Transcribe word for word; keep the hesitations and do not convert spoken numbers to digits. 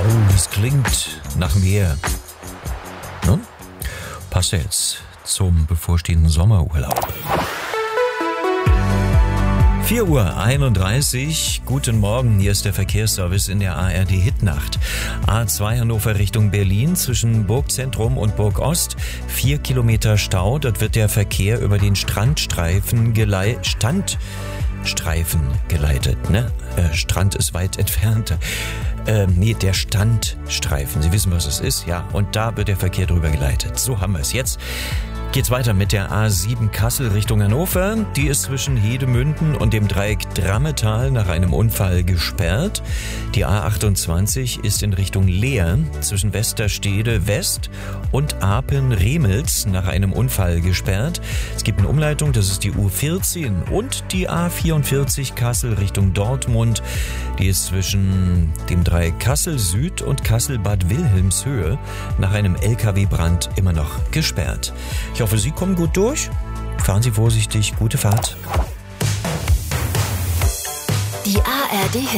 Oh, das klingt nach Meer. Ne? Passt ja jetzt zum bevorstehenden Sommerurlaub. vier Uhr einunddreißig, guten Morgen, hier ist der Verkehrsservice in der A R D-Hitnacht. A zwei Hannover Richtung Berlin zwischen Burgzentrum und Burgost, vier Kilometer Stau, dort wird der Verkehr über den Strandstreifen geleitet, Standstreifen geleitet, ne? Äh, Strand ist weit entfernt. Äh, nee, der Standstreifen, Sie wissen, was es ist, ja, und da wird der Verkehr drüber geleitet. So haben wir es jetzt. Geht's weiter mit der A sieben Kassel Richtung Hannover. Die ist zwischen Hedemünden und dem Dreieck Drammetal nach einem Unfall gesperrt. Die A achtundzwanzig ist in Richtung Leer zwischen Westerstede West und Apen-Remels nach einem Unfall gesperrt. Es gibt eine Umleitung, das ist die U vierzehn und die A vierundvierzig Kassel Richtung Dortmund. Die ist zwischen dem Dreieck Kassel Süd und Kassel-Bad Wilhelmshöhe nach einem L K W-Brand immer noch gesperrt. Ich hoffe, Sie kommen gut durch. Fahren Sie vorsichtig. Gute Fahrt. Die A R D